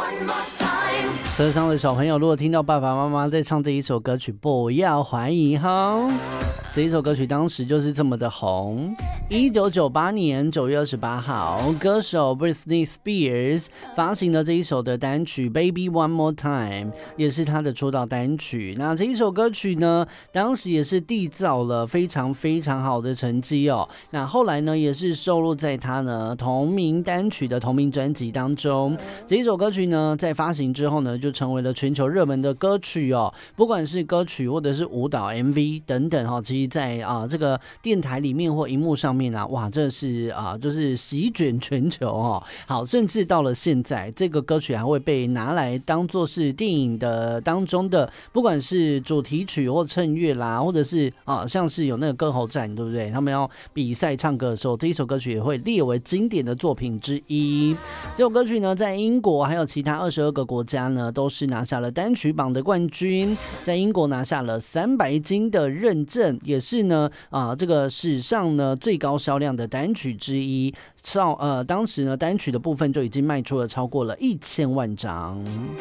车上的小朋友，如果听到爸爸妈妈在唱这一首歌曲，不要怀疑哈。这一首歌曲当时就是这么的红。1998年9月28号，歌手 Britney Spears 发行了这一首的单曲《Baby One More Time》，也是她的出道单曲。那这一首歌曲呢，当时也是缔造了非常非常好的成绩哦。那后来呢，也是收录在她呢同名单曲的同名专辑当中。这一首歌曲呢，在发行之后呢，就成为了全球热门的歌曲哦。不管是歌曲或者是舞蹈 MV 等等哈，其实在这个电台里面或荧幕上面啊，哇，这是就是席卷全球哦。好，甚至到了现在，这个歌曲还会被拿来当作是电影的当中的，不管是主题曲或衬乐啦，或者是像是有那个歌喉战，对不对？他们要比赛唱歌的时候，这一首歌曲也会列为经典的作品之一。这首歌曲呢，在英国还有其他22个国家呢，都是拿下了单曲榜的冠军。在英国拿下了300金的认证，也是呢这个史上呢最高销量的单曲之一。当时呢单曲的部分就已经卖出了超过了1000万张。